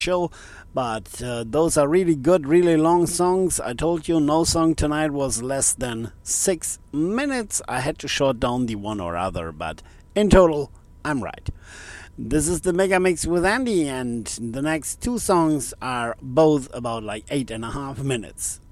show, but those are really good, really long songs. I told you no song tonight was less than 6 minutes. I had to short down the one or other, but in total, I'm right. This is the Mega Mix with Andy, and the next two songs are both about like 8.5 minutes.